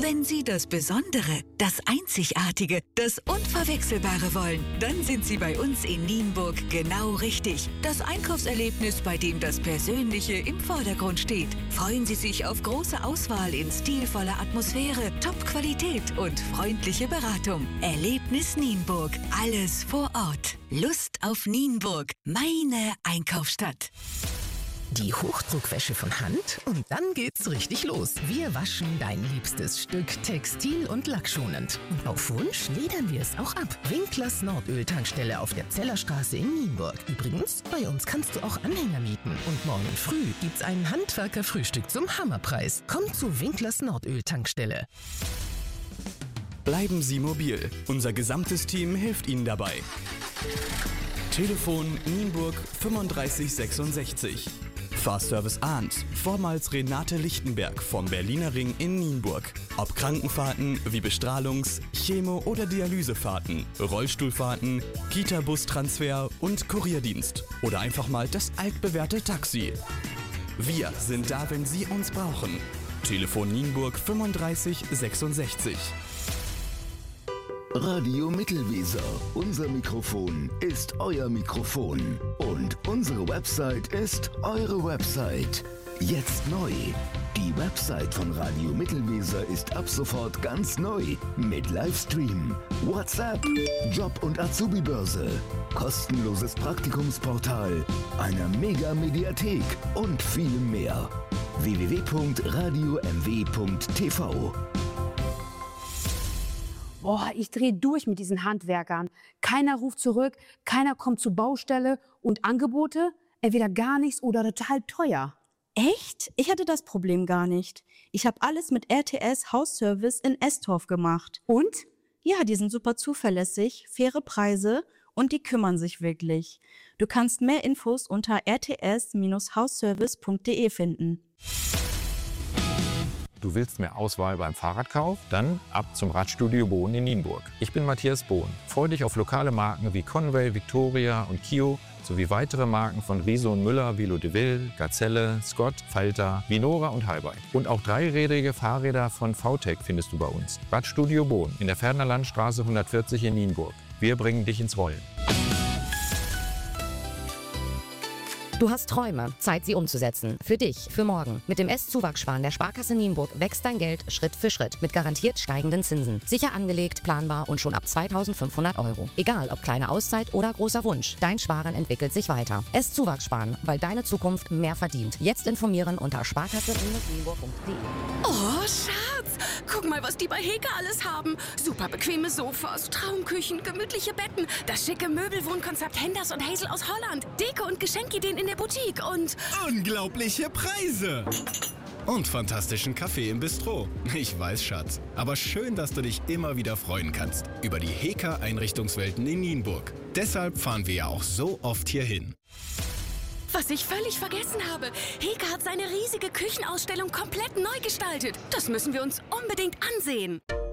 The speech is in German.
Wenn Sie das Besondere, das Einzigartige, das Unverwechselbare wollen, dann sind Sie bei uns in Nienburg genau richtig. Das Einkaufserlebnis, bei dem das Persönliche im Vordergrund steht. Freuen Sie sich auf große Auswahl in stilvoller Atmosphäre, Top-Qualität und freundliche Beratung. Erlebnis Nienburg. Alles vor Ort. Lust auf Nienburg. Meine Einkaufsstadt. Die Hochdruckwäsche von Hand und dann geht's richtig los. Wir waschen dein liebstes Stück textil- und lackschonend. Und auf Wunsch ledern wir es auch ab. Winklers Nordöl-Tankstelle auf der Zellerstraße in Nienburg. Übrigens, bei uns kannst du auch Anhänger mieten. Und morgen früh gibt's ein Handwerkerfrühstück zum Hammerpreis. Komm zu Winklers Nordöl-Tankstelle. Bleiben Sie mobil. Unser gesamtes Team hilft Ihnen dabei. Telefon Nienburg 3566. Fahrservice Arndt, vormals Renate Lichtenberg vom Berliner Ring in Nienburg. Ob Krankenfahrten wie Bestrahlungs-, Chemo- oder Dialysefahrten, Rollstuhlfahrten, Kita-Bus-Transfer und Kurierdienst. Oder einfach mal das altbewährte Taxi. Wir sind da, wenn Sie uns brauchen. Telefon Nienburg 3566. Radio Mittelweser. Unser Mikrofon ist euer Mikrofon. Und unsere Website ist eure Website. Jetzt neu. Die Website von Radio Mittelweser ist ab sofort ganz neu. Mit Livestream, WhatsApp, Job- und Azubi-Börse, kostenloses Praktikumsportal, einer Mega-Mediathek und vielem mehr. www.radiomw.tv. Boah, ich drehe durch mit diesen Handwerkern. Keiner ruft zurück, keiner kommt zur Baustelle und Angebote? Entweder gar nichts oder total teuer. Echt? Ich hatte das Problem gar nicht. Ich habe alles mit RTS Hausservice in Estorf gemacht. Und? Ja, die sind super zuverlässig, faire Preise und die kümmern sich wirklich. Du kannst mehr Infos unter rts-hausservice.de finden. Du willst mehr Auswahl beim Fahrradkauf? Dann ab zum Radstudio Bohn in Nienburg. Ich bin Matthias Bohn. Freue dich auf lokale Marken wie Conway, Victoria und Kio sowie weitere Marken von Riese und Müller, Velo de Ville, Gazelle, Scott, Falter, Vinora und Halbei. Und auch dreirädrige Fahrräder von VTEC findest du bei uns. Radstudio Bohn in der Pferdner Landstraße 140 in Nienburg. Wir bringen dich ins Rollen. Du hast Träume, Zeit sie umzusetzen. Für dich, für morgen. Mit dem S-Zuwachssparen der Sparkasse Nienburg wächst dein Geld Schritt für Schritt mit garantiert steigenden Zinsen. Sicher angelegt, planbar und schon ab 2.500 €. Egal ob kleine Auszeit oder großer Wunsch, dein Sparen entwickelt sich weiter. S-Zuwachssparen, weil deine Zukunft mehr verdient. Jetzt informieren unter sparkasse-nienburg.de. Oh, Schatz, guck mal, was die bei Heka alles haben. Super bequeme Sofas, Traumküchen, gemütliche Betten, das schicke Möbelwohnkonzept Henders und Hazel aus Holland, Deko- und Geschenkideen in der Boutique und... unglaubliche Preise! Und fantastischen Kaffee im Bistro. Ich weiß, Schatz. Aber schön, dass du dich immer wieder freuen kannst über die Heka-Einrichtungswelten in Nienburg. Deshalb fahren wir ja auch so oft hierhin. Was ich völlig vergessen habe. Heka hat seine riesige Küchenausstellung komplett neu gestaltet. Das müssen wir uns unbedingt ansehen.